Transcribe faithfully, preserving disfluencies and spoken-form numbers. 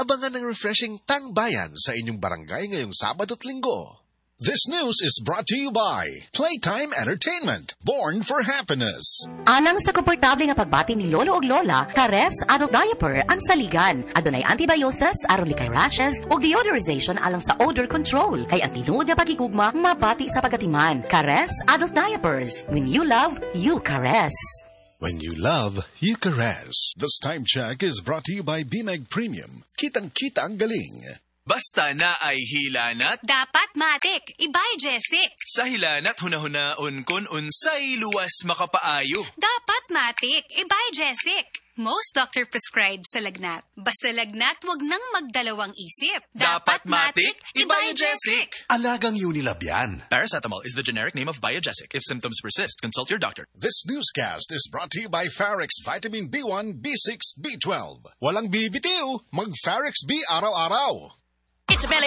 Abangan ng refreshing tangbayan sa inyong barangay ngayong Sabado at Linggo. This news is brought to you by Playtime Entertainment, born for happiness. Alang sa komportable nga pagbati ni Lolo ug Lola, Kares Adult Diaper ang saligan. Adunay antibiosis, aron likay rashes, ug deodorization alang sa odor control. Kay ang tinuod nga pagigugma, mabati sa pagatiman. Kares Adult Diapers. When you love, you caress. When you love, you caress. This time check is brought to you by B M E G Premium. Kitang-kita ang galing. Basta na ay hilanat, dapat matik, ibay Jessic. sa hilanat hunahunaon kun unsay luwas makapaayo. Dapat matik, ibay Jessic. Most doctor prescribe sa lagnat. Basta lagnat, wag nang magdalawang isip. Dapat matik, ibay Jessic. Alagang Unilab yan. Paracetamol is the generic name of Biogesic. If symptoms persist, consult your doctor. This newscast is brought to you by Farix Vitamin B one, B six, B twelve. Walang bibitiw, mag-Farix B araw-araw. It's a belly